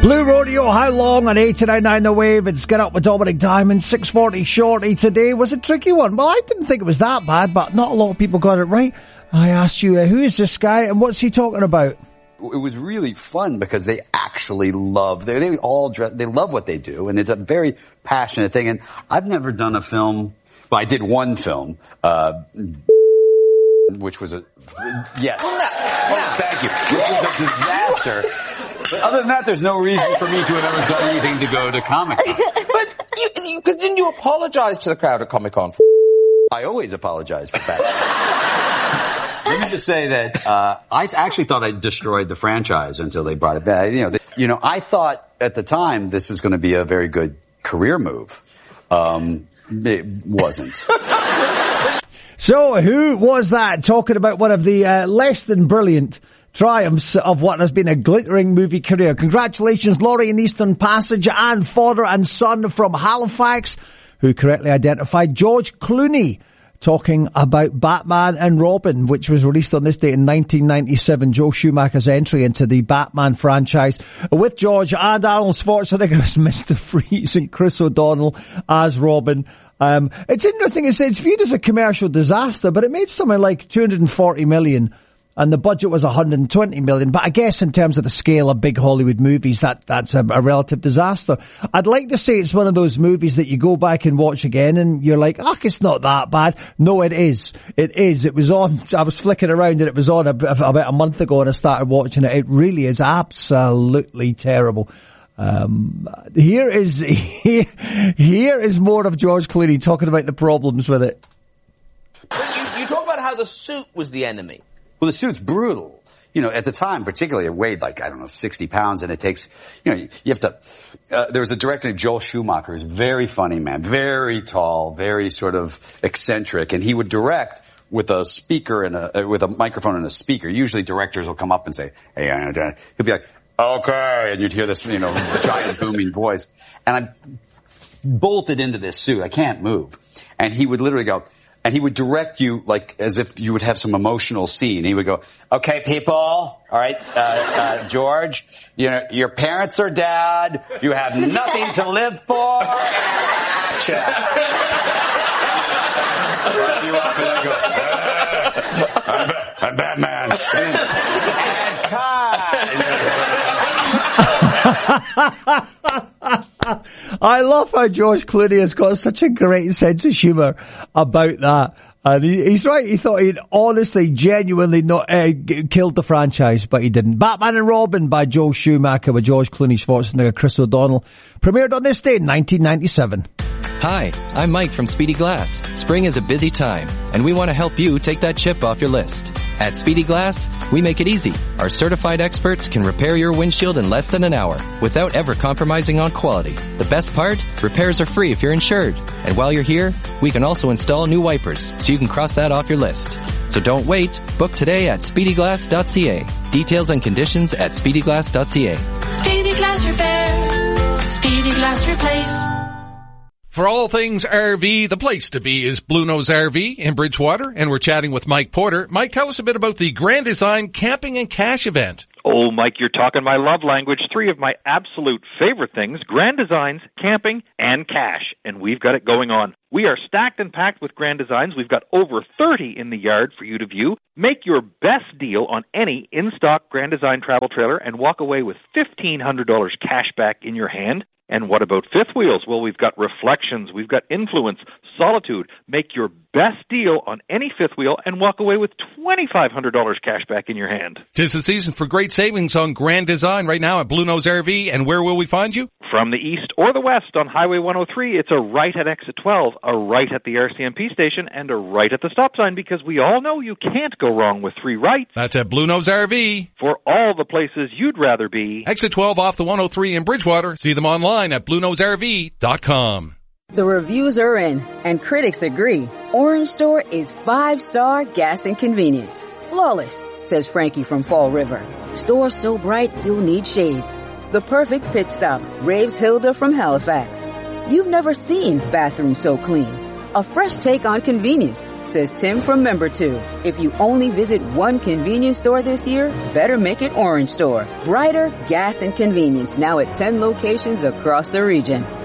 Blue Rodeo, how long on 89.9 The Wave? It's Get Up with Dominic Diamond, 6:40 shorty today. Was a tricky one. Well, I didn't think it was that bad, but not a lot of people got it right. I asked you, who is this guy and what's he talking about? It was really fun because they actually love, they love what they do, and it's a very passionate thing. And I've never done a film, well, I did one film, which was yes. Thank you. Which was a disaster. But other than that, there's no reason for me to have ever done anything to go to Comic-Con. But didn't you apologize to the crowd at Comic-Con? I always apologize for that. Let me just say that I actually thought I destroyed the franchise until they brought it back. I thought at the time this was going to be a very good career move. It wasn't. So, who was that talking about one of the less than brilliant triumphs of what has been a glittering movie career? Congratulations, Laurie in Eastern Passage and father and son from Halifax, who correctly identified George Clooney, talking about Batman and Robin, which was released on this date in 1997, Joel Schumacher's entry into the Batman franchise, with George and Arnold Schwarzenegger as Mr. Freeze and Chris O'Donnell as Robin. It's interesting, it's viewed as a commercial disaster, but it made something like 240 million. And the budget was 120 million. But I guess in terms of the scale of big Hollywood movies, that's a relative disaster. I'd like to say it's one of those movies that you go back and watch again and you're like, it's not that bad. No, it is. It is. It was on, I was flicking around and it was on about a month ago and I started watching it. It really is absolutely terrible. Here is more of George Clooney talking about the problems with it. But you talk about how the suit was the enemy. Well, the suit's brutal. At the time, particularly, it weighed 60 pounds, and it takes, you have to, there was a director named Joel Schumacher, who's a very funny man, very tall, very sort of eccentric, and he would direct with a speaker and with a microphone and a speaker. Usually directors will come up and say, hey, he'll be like, okay, and you'd hear this, giant booming voice. And I bolted into this suit. I can't move. And he would literally go, and he would direct you as if you would have some emotional scene. He would go, okay, people, all right, George, your parents are dead. You have nothing to live for. Action. You up and I go, I'm Batman. And I love how George Clooney has got such a great sense of humour about that. And he's right. He thought he'd honestly, genuinely not killed the franchise, but he didn't. Batman and Robin by Joel Schumacher with George Clooney, Schwarzenegger, Chris O'Donnell, premiered on this day in 1997. Hi, I'm Mike from Speedy Glass. Spring is a busy time, and we want to help you take that chip off your list. At Speedy Glass, we make it easy. Our certified experts can repair your windshield in less than an hour without ever compromising on quality. The best part? Repairs are free if you're insured. And while you're here, we can also install new wipers, so you can cross that off your list. So don't wait. Book today at speedyglass.ca. Details and conditions at speedyglass.ca. Speedy Glass Repair. Speedy Glass Replace. For all things RV, the place to be is Blue Nose RV in Bridgewater, and we're chatting with Mike Porter. Mike, tell us a bit about the Grand Design Camping and Cash event. Oh, Mike, you're talking my love language. 3 of my absolute favorite things, Grand Designs, camping, and cash. And we've got it going on. We are stacked and packed with Grand Designs. We've got over 30 in the yard for you to view. Make your best deal on any in-stock Grand Design travel trailer and walk away with $1,500 cash back in your hand. And what about fifth wheels? Well, we've got Reflections, we've got Influence, Solitude. Make your best deal on any fifth wheel and walk away with $2,500 cash back in your hand. 'Tis the season for great savings on Grand Design right now at Blue Nose RV. And where will we find you? From the east or the west on Highway 103, it's a right at exit 12, a right at the RCMP station, and a right at the stop sign, because we all know you can't go wrong with 3 rights. That's at Blue Nose RV. For all the places you'd rather be. Exit 12 off the 103 in Bridgewater. See them online at BlueNoseRV.com. The reviews are in, and critics agree. Orange Store is 5-star gas and convenience. Flawless, says Frankie from Fall River. Store so bright you'll need shades. The perfect pit stop, raves Hilda from Halifax. You've never seen bathrooms so clean. A fresh take on convenience, says Tim from Member 2. If you only visit one convenience store this year, better make it Orange Store. Brighter gas and convenience now at 10 locations across the region.